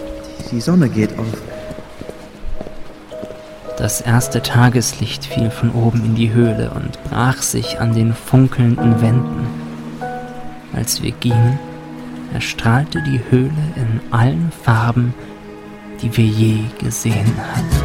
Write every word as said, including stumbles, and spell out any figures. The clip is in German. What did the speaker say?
Die Sonne geht auf. Das erste Tageslicht fiel von oben in die Höhle und brach sich an den funkelnden Wänden. Als wir gingen, erstrahlte die Höhle in allen Farben, die wir je gesehen hatten.